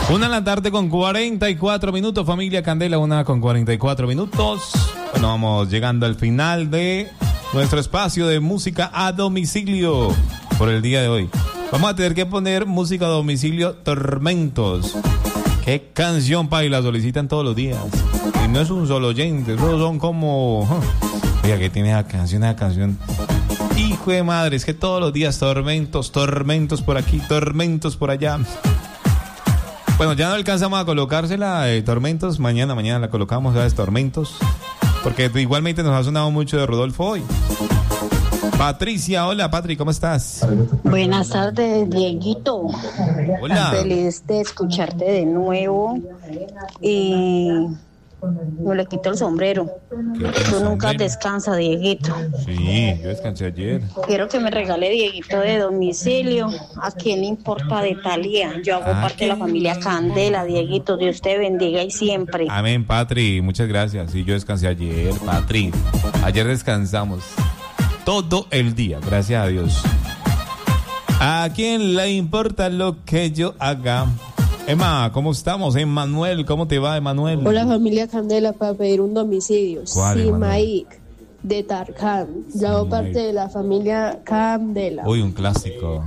Una de la tarde con 44 minutos, familia Candela, 1:44. Bueno, vamos llegando al final de nuestro espacio de música a domicilio por el día de hoy. Vamos a tener que poner música a domicilio, Tormentos. ¿Qué canción, pa? Y la solicitan todos los días. Y no es un solo oyente, esos son como... Oiga, que tiene esa canción. Hijo de madre, es que todos los días tormentos por aquí, tormentos por allá. Bueno, ya no alcanzamos a colocársela de tormentos. Mañana la colocamos, ¿sabes? Tormentos. Porque igualmente nos ha sonado mucho de Rodolfo hoy. Patricia, hola Patri, ¿cómo estás? Buenas tardes, Dieguito. Hola. Feliz de escucharte de nuevo. Y no le quito el sombrero. Tú nunca descansas, Dieguito. Sí, yo descansé ayer. Quiero que me regale Dieguito de domicilio. ¿A quién le importa de Thalía? Yo hago parte de la familia Candela, Dieguito. Dios te bendiga y siempre. Amén, Patri, muchas gracias. Sí, yo descansé ayer, Patri. Ayer descansamos todo el día, gracias a Dios. ¿A quién le importa lo que yo haga? Emma, ¿cómo estamos? Emanuel, ¿cómo te va, Emanuel? Hola, familia Candela, para pedir un domicilio. ¿Cuál, Simaik, de Tarkan. Yo hago parte de la familia Candela. Uy, un clásico.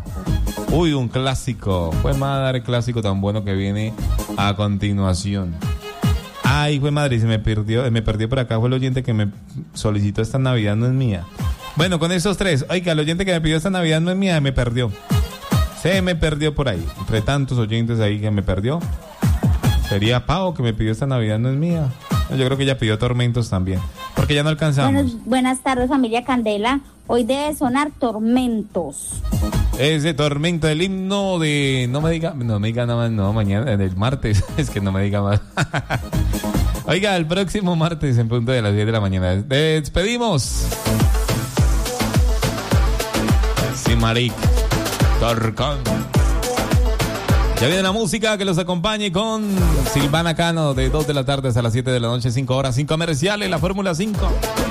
Fue madre, el clásico tan bueno que viene a continuación. Ay, fue madre, se me perdió por acá. Fue el oyente que me solicitó esta Navidad, no es mía. Bueno, con esos tres. Oiga, el oyente que me pidió esta Navidad no es mía, me perdió. Se me perdió por ahí. Entre tantos oyentes ahí que me perdió. Sería Pau que me pidió esta Navidad no es mía. Yo creo que ella pidió Tormentos también. Porque ya no alcanzamos. Buenas tardes, familia Candela. Hoy debe sonar Tormentos. Ese Tormento, el himno de... No me diga nada más, no, mañana, el martes. Es que no me diga más. Oiga, el próximo martes en punto de las 10 de la mañana. Despedimos. Simarik. Tarkan. Ya viene la música que los acompañe con Silvana Cano de 2 de la tarde hasta las 7 de la noche, 5 horas, 5 comerciales, la Fórmula 5.